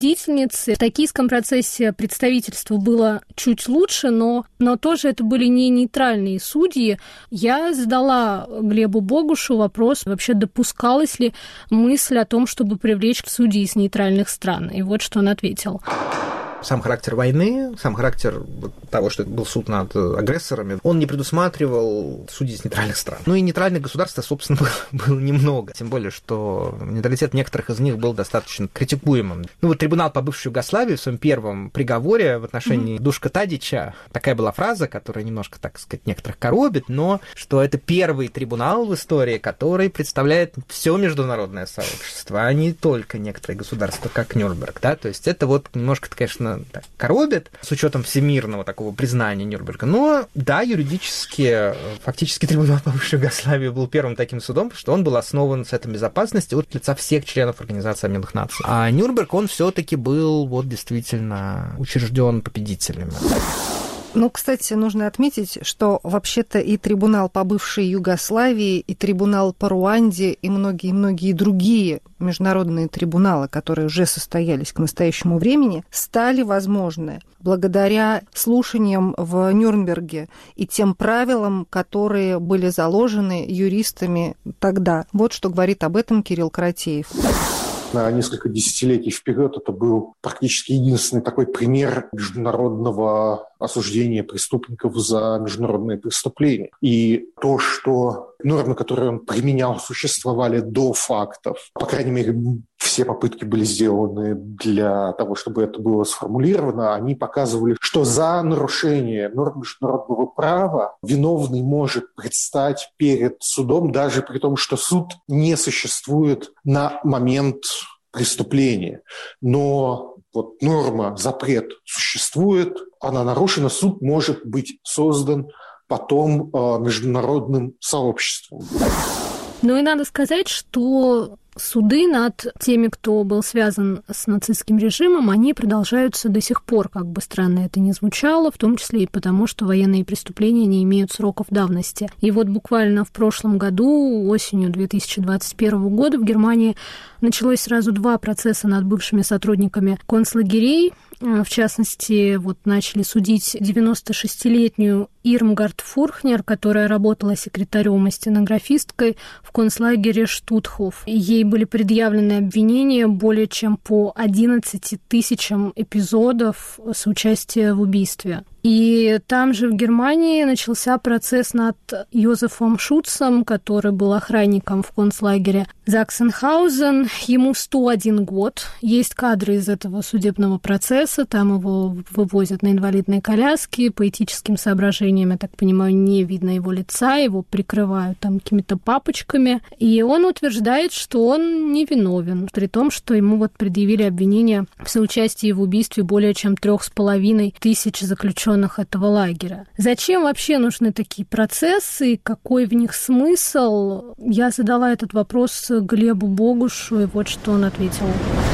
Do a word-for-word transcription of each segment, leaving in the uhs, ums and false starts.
В токийском процессе представительство было чуть лучше, но, но тоже это были не нейтральные судьи. Я задала Глебу Богушу вопрос, вообще допускалась ли мысль о том, чтобы привлечь судей из нейтральных стран. И вот что он ответил. Сам характер войны, сам характер того, что это был суд над агрессорами, он не предусматривал судей из нейтральных стран. Ну и нейтральных государств, собственно, было, было немного. Тем более, что нейтралитет некоторых из них был достаточно критикуемым. Ну вот трибунал по бывшей Югославии в своем первом приговоре в отношении mm-hmm. Душка Тадича, такая была фраза, которая немножко, так сказать, некоторых коробит, но что это первый трибунал в истории, который представляет все международное сообщество, а не только некоторые государства, как Нюрнберг, да, то есть это вот немножко, конечно, так, коробит, с учетом всемирного такого признания Нюрнберга. Но да, юридически, фактически трибунал по бывшей Югославии был первым таким судом, потому что он был основан с этой безопасности от лица всех членов Организации Объединенных Наций. А Нюрнберг, он все-таки был вот действительно учрежден победителями. Ну, кстати, нужно отметить, что вообще-то и трибунал по бывшей Югославии, и трибунал по Руанде, и многие-многие другие международные трибуналы, которые уже состоялись к настоящему времени, стали возможны благодаря слушаниям в Нюрнберге и тем правилам, которые были заложены юристами тогда. Вот что говорит об этом Кирилл Каратеев. На несколько десятилетий вперед это был практически единственный такой пример международного осуждения преступников за международные преступления. И то, что нормы, которые он применял, существовали до фактов, по крайней мере, все попытки были сделаны для того, чтобы это было сформулировано, они показывали, что за нарушение норм международного права виновный может предстать перед судом, даже при том, что суд не существует на момент преступления. Но вот норма, запрет существует, она нарушена, суд может быть создан потом э, международным сообществом. Ну и надо сказать, что суды над теми, кто был связан с нацистским режимом, они продолжаются до сих пор, как бы странно это ни звучало, в том числе и потому, что военные преступления не имеют сроков давности. И вот буквально в прошлом году, осенью две тысячи двадцать первого года, в Германии началось сразу два процесса над бывшими сотрудниками концлагерей. В частности, вот начали судить девяностошестилетнюю Ирмгард Фурхнер, которая работала секретарем и стенографисткой в концлагере Штутхоф. Ей были предъявлены обвинения более чем по одиннадцати тысячам эпизодов соучастия в убийстве. И там же в Германии начался процесс над Йозефом Шуцем, который был охранником в концлагере Заксенхаузен. Ему сто один год. Есть кадры из этого судебного процесса. Там его вывозят на инвалидной коляске. По этическим соображениям, я так понимаю, не видно его лица. Его прикрывают там какими-то папочками. И он утверждает, что он невиновен. При том, что ему вот предъявили обвинение в соучастии в убийстве более чем трех с половиной тысяч заключенных этого лагеря. Зачем вообще нужны такие процессы, какой в них смысл? Я задала этот вопрос Глебу Богушу, и вот что он ответил.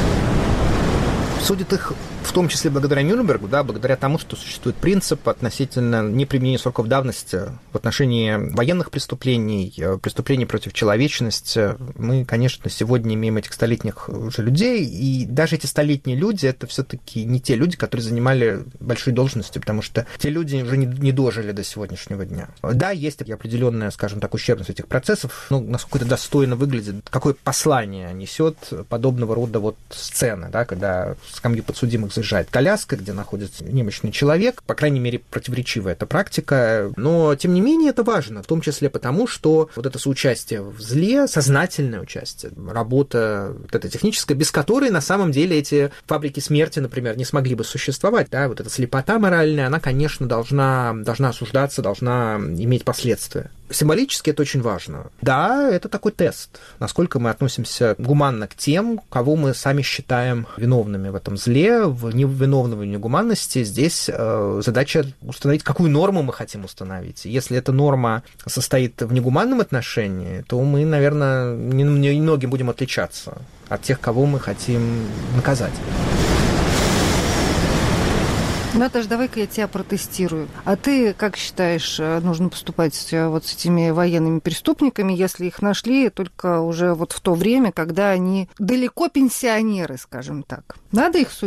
Судят их в том числе благодаря Нюрнбергу, да, благодаря тому, что существует принцип относительно неприменения сроков давности в отношении военных преступлений, преступлений против человечности. Мы, конечно, сегодня имеем этих столетних уже людей, и даже эти столетние люди — это все-таки не те люди, которые занимали большие должности, потому что те люди уже не, не дожили до сегодняшнего дня. Да, есть определенная, скажем так, ущербность этих процессов, но насколько это достойно выглядит, какое послание несет подобного рода вот сцена, да, когда в скамью подсудимых заезжает коляска, где находится немощный человек. По крайней мере, противоречивая эта практика. Но, тем не менее, это важно. В том числе потому, что вот это соучастие в зле, сознательное участие, работа вот эта техническая, без которой, на самом деле, эти фабрики смерти, например, не смогли бы существовать. Да? Вот эта слепота моральная, она, конечно, должна, должна осуждаться, должна иметь последствия. Символически это очень важно. Да, это такой тест, насколько мы относимся гуманно к тем, кого мы сами считаем виновными в этом зле, в невиновной негуманности. Здесь э, задача установить, какую норму мы хотим установить. Если эта норма состоит в негуманном отношении, то мы, наверное, немногим будем отличаться от тех, кого мы хотим наказать. Наташ, давай-ка я тебя протестирую. А ты как считаешь, нужно поступать вот с этими военными преступниками, если их нашли только уже вот в то время, когда они далеко пенсионеры, скажем так? Надо их судить?